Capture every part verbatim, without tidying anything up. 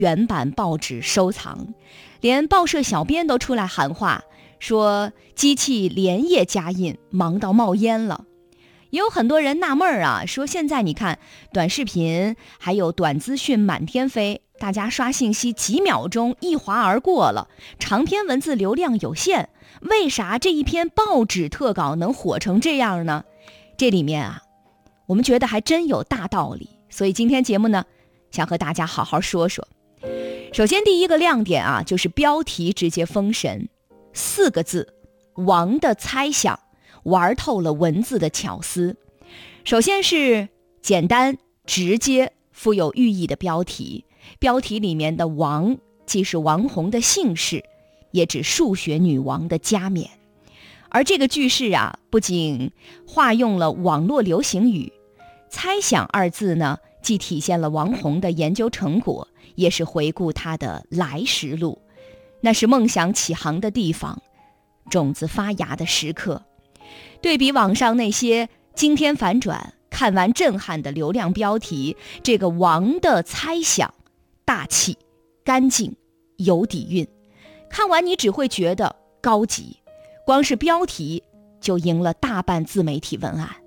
原版报纸收藏，连报社小编都出来喊话，说机器连夜加印，忙到冒烟了。也有很多人纳闷啊，说现在你看短视频还有短资讯满天飞，大家刷信息几秒钟一划而过了，长篇文字流量有限，为啥这一篇报纸特稿能火成这样呢？这里面啊，我们觉得还真有大道理，所以今天节目呢，想和大家好好说说。首先第一个亮点啊，就是标题直接封神，四个字，王的猜想，玩透了文字的巧思。首先是简单直接富有寓意的标题，标题里面的王既是王虹的姓氏，也指数学女王的加冕。而这个句式啊，不仅化用了网络流行语，猜想二字呢，既体现了王虹的研究成果，也是回顾她的来时路，那是梦想起航的地方，种子发芽的时刻。对比网上那些惊天反转、看完震撼的流量标题，这个王的猜想大气、干净、有底蕴，看完你只会觉得高级，光是标题就赢了大半自媒体文案。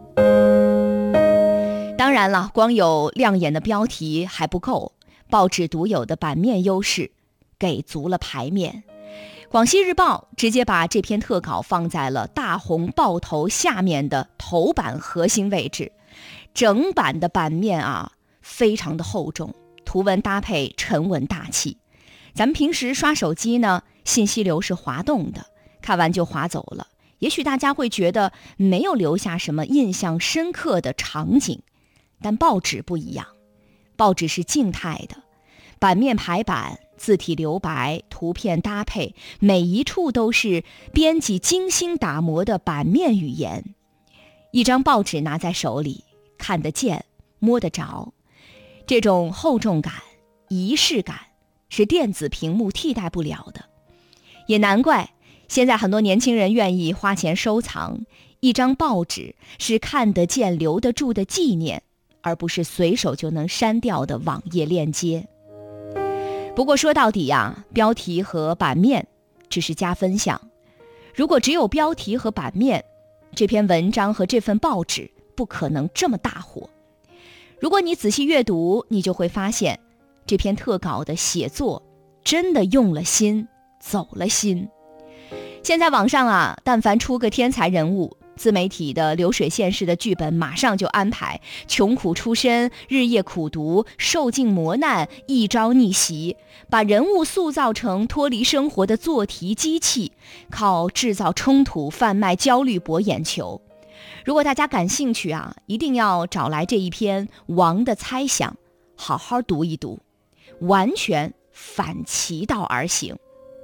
当然了，光有亮眼的标题还不够，报纸独有的版面优势给足了牌面。广西日报直接把这篇特稿放在了大红报头下面的头版核心位置，整版的版面啊非常的厚重，图文搭配沉稳大气。咱们平时刷手机呢，信息流是滑动的，看完就滑走了，也许大家会觉得没有留下什么印象深刻的场景，但报纸不一样，报纸是静态的，版面排版、字体留白、图片搭配，每一处都是编辑精心打磨的版面语言。一张报纸拿在手里，看得见、摸得着，这种厚重感、仪式感是电子屏幕替代不了的。也难怪现在很多年轻人愿意花钱收藏，一张报纸是看得见、留得住的纪念，而不是随手就能删掉的网页链接。不过说到底呀，标题和版面只是加分项。如果只有标题和版面，这篇文章和这份报纸不可能这么大火。如果你仔细阅读，你就会发现，这篇特稿的写作真的用了心，走了心。现在网上啊，但凡出个天才人物，自媒体的流水线式的剧本马上就安排，穷苦出身，日夜苦读，受尽磨难，一朝逆袭，把人物塑造成脱离生活的做题机器，靠制造冲突、贩卖焦虑博眼球。如果大家感兴趣啊，一定要找来这一篇《王的猜想》，好好读一读，完全反其道而行。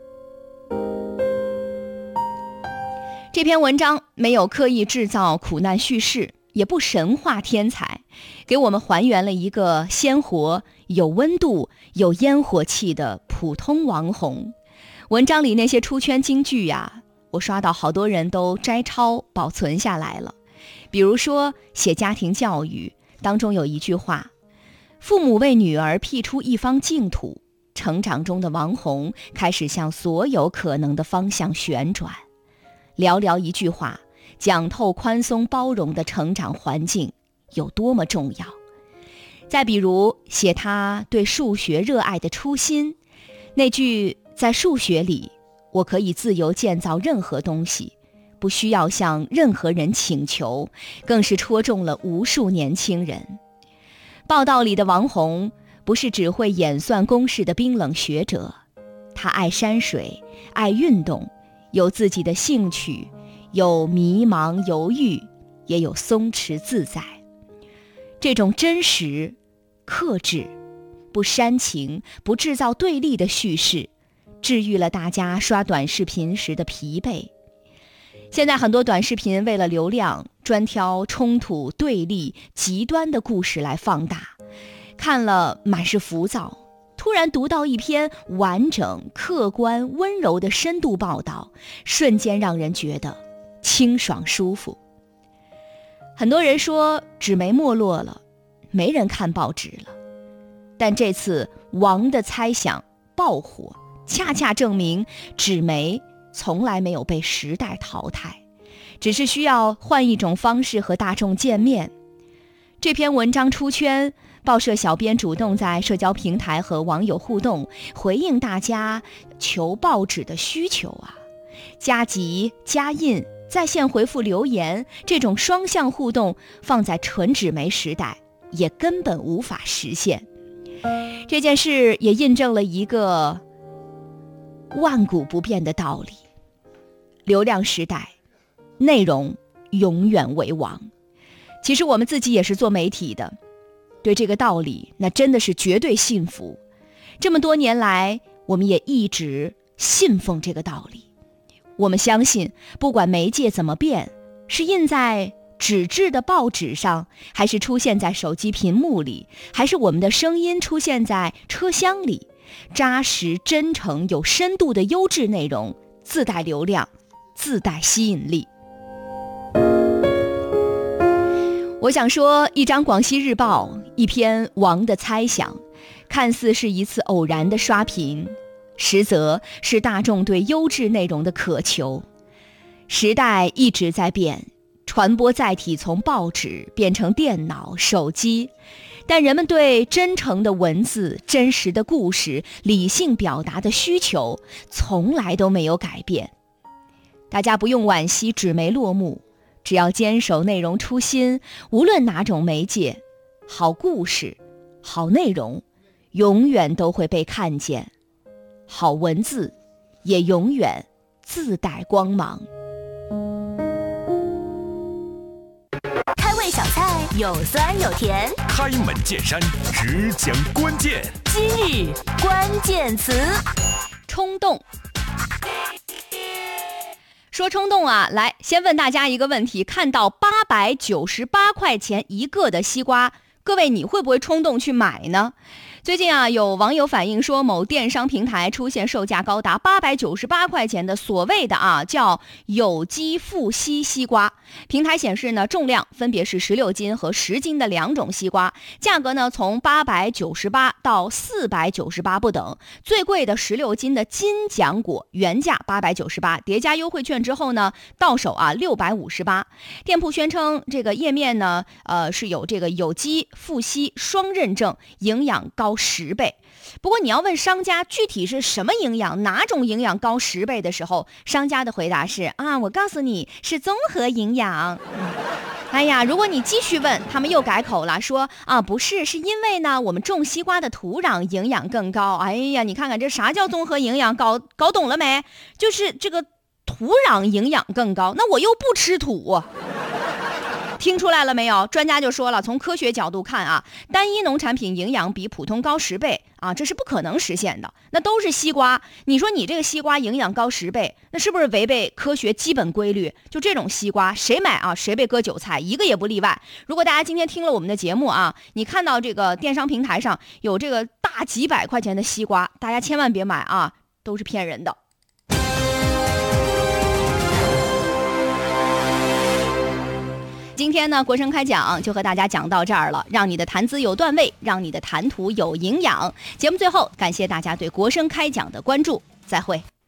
这篇文章没有刻意制造苦难叙事，也不神话天才，给我们还原了一个鲜活、有温度、有烟火气的普通王虹。文章里那些出圈金句呀，我刷到好多人都摘抄保存下来了。比如说写家庭教育当中有一句话，父母为女儿辟出一方净土，成长中的王虹开始向所有可能的方向旋转。寥寥一句话，讲透宽松包容的成长环境有多么重要。再比如写他对数学热爱的初心，那句在数学里我可以自由建造任何东西，不需要向任何人请求，更是戳中了无数年轻人。报道里的王虹不是只会演算公式的冰冷学者，他爱山水，爱运动，有自己的兴趣，有迷茫犹豫，也有松弛自在。这种真实、克制、不煽情、不制造对立的叙事，治愈了大家刷短视频时的疲惫。现在很多短视频为了流量，专挑冲突、对立、极端的故事来放大，看了满是浮躁。突然读到一篇完整、客观、温柔的深度报道，瞬间让人觉得清爽舒服。很多人说纸媒没落了，没人看报纸了，但这次王的猜想爆火，恰恰证明纸媒从来没有被时代淘汰，只是需要换一种方式和大众见面。这篇文章出圈，报社小编主动在社交平台和网友互动，回应大家求报纸的需求啊。加急、加印、在线回复留言，这种双向互动放在纯纸媒时代也根本无法实现。这件事也印证了一个万古不变的道理：流量时代，内容永远为王。其实我们自己也是做媒体的，对这个道理那真的是绝对信服。这么多年来，我们也一直信奉这个道理。我们相信，不管媒介怎么变，是印在纸质的报纸上，还是出现在手机屏幕里，还是我们的声音出现在车厢里，扎实、真诚、有深度的优质内容自带流量，自带吸引力。我想说，一张广西日报，一篇王的猜想，看似是一次偶然的刷屏，实则是大众对优质内容的渴求。时代一直在变，传播载体从报纸变成电脑、手机，但人们对真诚的文字、真实的故事、理性表达的需求从来都没有改变。大家不用惋惜纸媒落幕，只要坚守内容初心，无论哪种媒介，好故事、好内容永远都会被看见，好文字也永远自带光芒。 开胃小菜有酸有甜， 开门见山，只讲关键。 今日关键词： 冲动。说冲动啊，来，先问大家一个问题：看到八百九十八块钱一个的西瓜，各位你会不会冲动去买呢？最近啊，有网友反映说，某电商平台出现售价高达八百九十八块钱的所谓的啊叫有机富硒西瓜。平台显示呢，重量分别是十六斤和十斤的两种西瓜，价格呢从八百九十八到四百九十八不等。最贵的十六斤的金奖果原价八百九十八，叠加优惠券之后呢，到手啊六百五十八。店铺宣称这个页面呢，呃是有这个有机富硒双认证，营养高十倍。不过你要问商家具体是什么营养，哪种营养高十倍的时候，商家的回答是啊，我告诉你是综合营养。哎呀，如果你继续问，他们又改口了，说啊不是，是因为呢我们种西瓜的土壤营养更高。哎呀，你看看这啥叫综合营养，搞搞懂了没？就是这个土壤营养更高，那我又不吃土。听出来了没有？专家就说了，从科学角度看啊，单一农产品营养比普通高十倍啊，这是不可能实现的。那都是西瓜，你说你这个西瓜营养高十倍，那是不是违背科学基本规律？就这种西瓜，谁买啊，谁被割韭菜，一个也不例外。如果大家今天听了我们的节目啊，你看到这个电商平台上有这个大几百块钱的西瓜，大家千万别买啊，都是骗人的。今天呢，国声开讲就和大家讲到这儿了，让你的谈资有段位，让你的谈吐有营养。节目最后，感谢大家对国声开讲的关注，再会。